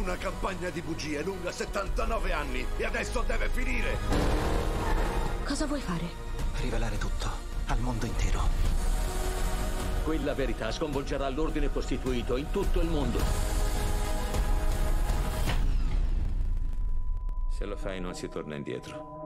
Una campagna di bugie lunga 79 anni e adesso deve finire! Cosa vuoi fare? Rivelare tutto al mondo intero. Quella verità sconvolgerà l'ordine costituito in tutto il mondo. Se lo fai non si torna indietro.